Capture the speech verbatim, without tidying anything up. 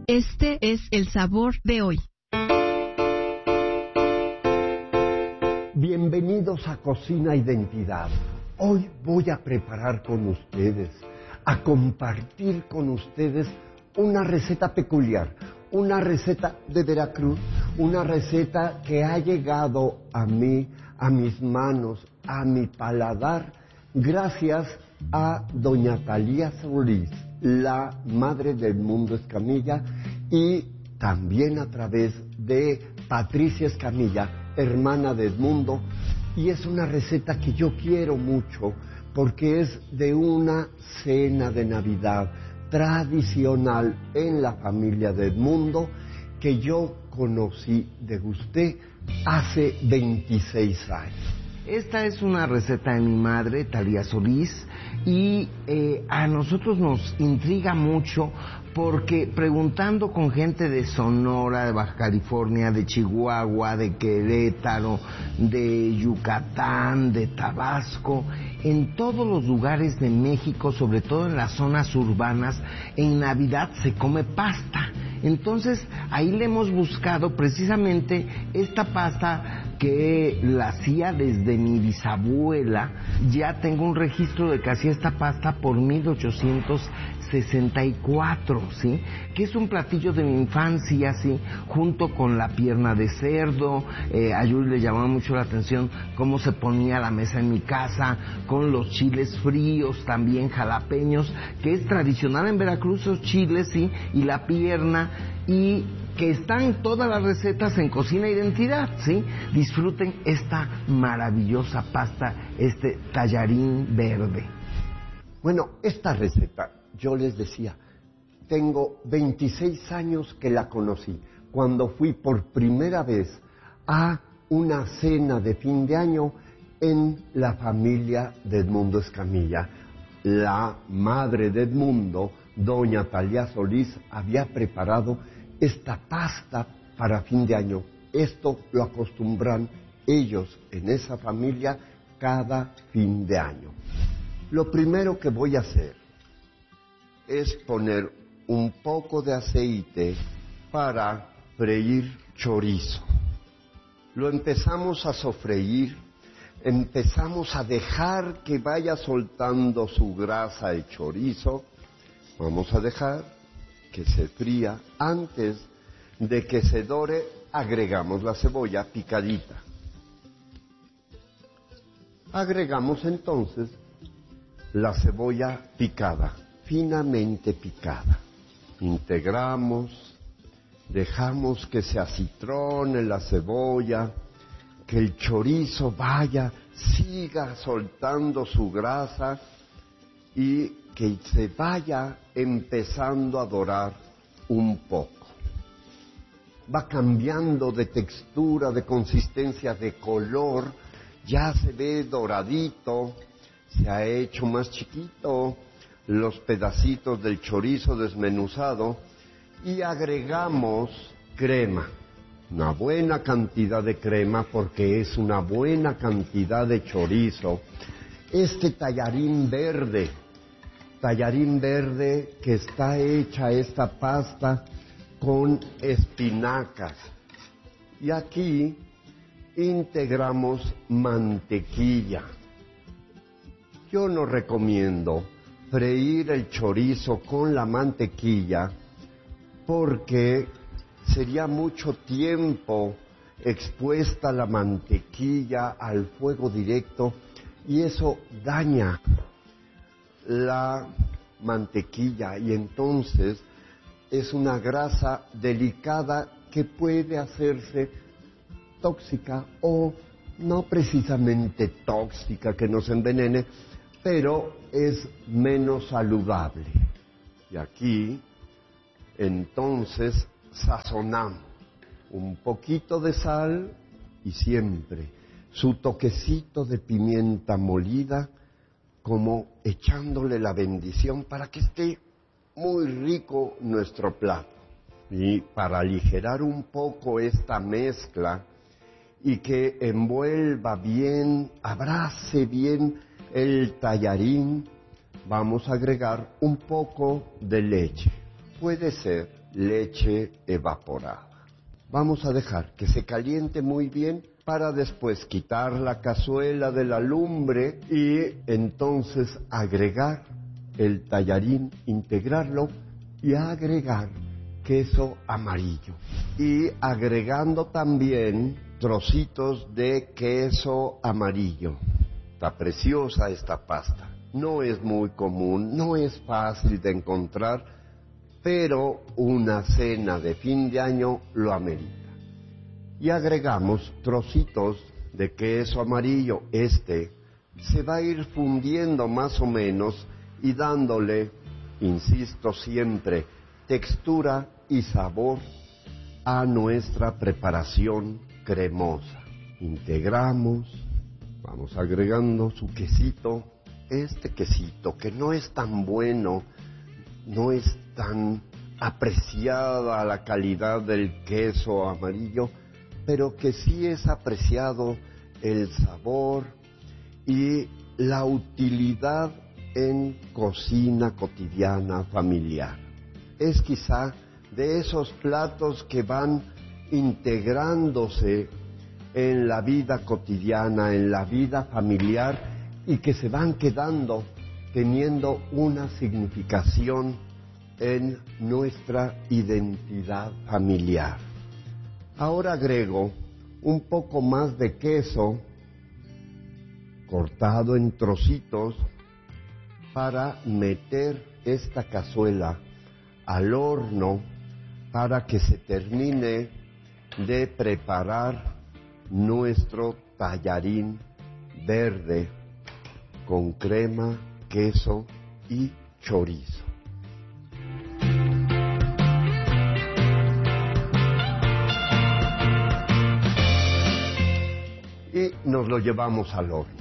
Este es el sabor de hoy. Bienvenidos a Cocina Identidad. Hoy voy a preparar con ustedes, a compartir con ustedes una receta peculiar, una receta de Veracruz, una receta que ha llegado a mí, a mis manos, a mi paladar, gracias a doña Talía Solís, la madre del Mundo Escamilla, y también a través de Patricia Escamilla, hermana de Edmundo, y es una receta que yo quiero mucho porque es de una cena de Navidad tradicional en la familia de Edmundo que yo conocí, degusté hace veintiséis años. Esta es una receta de mi madre, Talía Solís, y eh, a nosotros nos intriga mucho porque preguntando con gente de Sonora, de Baja California, de Chihuahua, de Querétaro, de Yucatán, de Tabasco, en todos los lugares de México, sobre todo en las zonas urbanas, en Navidad se come pasta. Entonces ahí le hemos buscado precisamente esta pasta que la hacía desde mi bisabuela. Ya tengo un registro de que hacía esta pasta por mil ochocientos sesenta y cuatro, ¿sí? Que es un platillo de mi infancia, ¿sí? Junto con la pierna de cerdo. Eh, a Yuri le llamaba mucho la atención cómo se ponía la mesa en mi casa, con los chiles fríos, también jalapeños, que es tradicional en Veracruz, esos chiles, ¿sí? Y la pierna, y que están todas las recetas en Cocina Identidad, ¿sí? Disfruten esta maravillosa pasta, este tallarín verde. Bueno, esta receta, yo les decía, tengo veintiséis años que la conocí, cuando fui por primera vez a una cena de fin de año en la familia de Edmundo Escamilla. La madre de Edmundo, doña Talía Solís, había preparado esta pasta para fin de año. Esto lo acostumbran ellos en esa familia cada fin de año. Lo primero que voy a hacer es poner un poco de aceite para freír chorizo. Lo empezamos a sofreír, empezamos a dejar que vaya soltando su grasa el chorizo. Vamos a dejar que se fría. Antes de que se dore, agregamos la cebolla picadita. Agregamos entonces la cebolla picada, finamente picada. Integramos, dejamos que se acitrone la cebolla, que el chorizo vaya, siga soltando su grasa y que se vaya empezando a dorar un poco. Va cambiando de textura, de consistencia, de color, ya se ve doradito, se ha hecho más chiquito los pedacitos del chorizo desmenuzado y agregamos crema, una buena cantidad de crema porque es una buena cantidad de chorizo. Este tallarín verde, tallarín verde que está hecha esta pasta con espinacas. Y aquí integramos mantequilla. Yo no recomiendo freír el chorizo con la mantequilla porque sería mucho tiempo expuesta la mantequilla al fuego directo y eso daña la mantequilla y entonces es una grasa delicada que puede hacerse tóxica o no precisamente tóxica que nos envenene, pero es menos saludable. Y aquí entonces sazonamos un poquito de sal y siempre su toquecito de pimienta molida, como echándole la bendición para que esté muy rico nuestro plato. Y para aligerar un poco esta mezcla y que envuelva bien, abrace bien el tallarín, vamos a agregar un poco de leche. puede ser leche evaporada. Vamos a dejar que se caliente muy bien para después quitar la cazuela de la lumbre y entonces agregar el tallarín, integrarlo y agregar queso amarillo. Y agregando también trocitos de queso amarillo. Está preciosa esta pasta. No es muy común, no es fácil de encontrar, pero una cena de fin de año lo amerita. Y agregamos trocitos de queso amarillo. Este se va a ir fundiendo más o menos y dándole, insisto siempre, textura y sabor a nuestra preparación cremosa. Integramos, vamos agregando su quesito, este quesito que no es tan bueno, no es tan apreciada la calidad del queso amarillo, pero que sí es apreciado el sabor y la utilidad en cocina cotidiana familiar. Es quizá de esos platos que van integrándose en la vida cotidiana, en la vida familiar, y que se van quedando teniendo una significación en nuestra identidad familiar. Ahora agrego un poco más de queso cortado en trocitos para meter esta cazuela al horno para que se termine de preparar nuestro tallarín verde con crema, queso y chorizo. Y nos lo llevamos al horno.